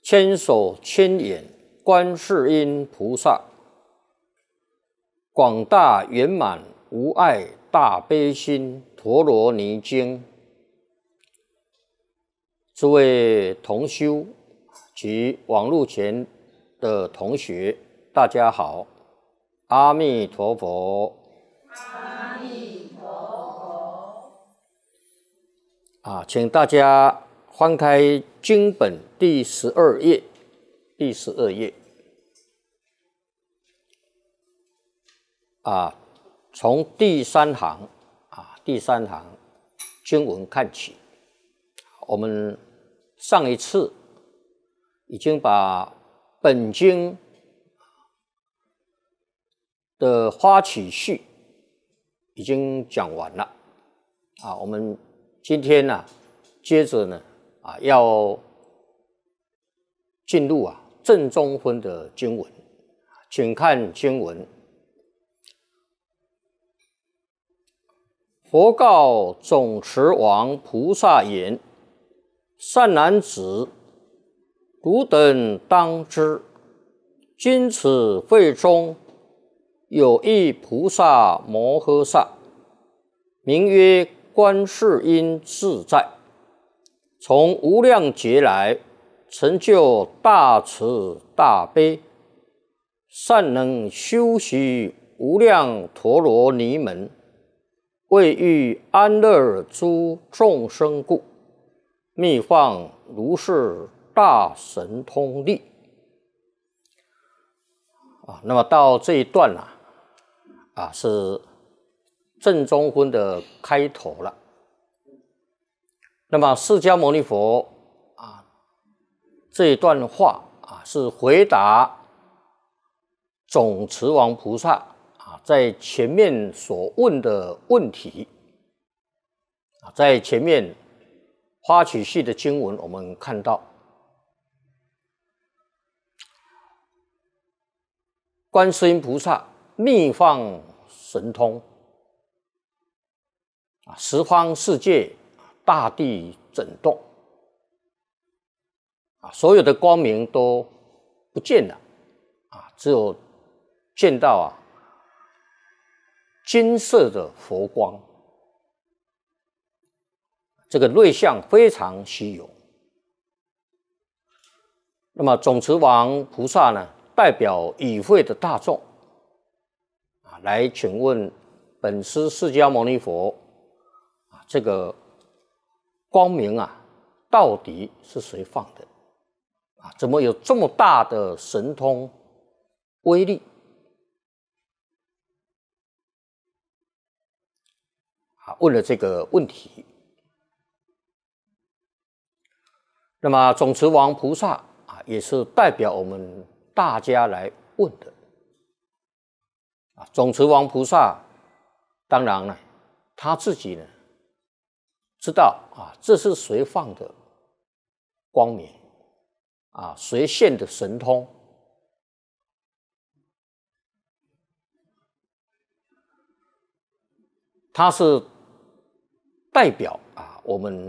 千手千眼观世音菩萨，广大圆满无碍大悲心陀罗尼经。诸位同修及网络前的同学，大家好，阿弥陀佛。 阿弥陀佛。请大家翻开经本第12页，第12页。从第3行经文看起。我们上一次已经把本经的发起序已经讲完了。我们今天接着呢要进入正中分的经文，请看经文。佛告总持王菩萨言：善男子，汝等当知，今此会中有一菩萨摩诃萨，名曰观世音自在，从无量劫来成就大慈大悲，善能修习无量陀罗尼门，为欲安乐诸众生故，密放如是大神通力。那么到这一段是正中分的开头了。那么释迦牟尼佛这一段话是回答总持王菩萨在前面所问的问题。在前面发起序的经文，我们看到观世音菩萨密放神通，十方世界大地震动，所有的光明都不见了，只有见到金色的佛光，这个瑞相非常稀有。那么总持王菩萨呢，代表与会的大众来请问本师释迦牟尼佛，这个光明到底是谁放的？怎么有这么大的神通威力？问了这个问题。那么总持王菩萨也是代表我们大家来问的。总持王菩萨当然呢，他自己呢知道这是谁放的光明谁现的神通。他是代表我们